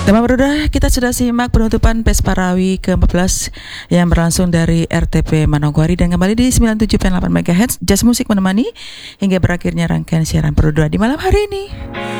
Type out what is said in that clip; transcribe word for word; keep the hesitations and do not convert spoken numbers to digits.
Teman Berdua, kita sudah simak penutupan Pesparawi ke empat belas yang berlangsung dari R T P Manokwari dan kembali di sembilan puluh tujuh koma delapan megahertz Jazz Musik menemani hingga berakhirnya rangkaian siaran Berdua di malam hari ini.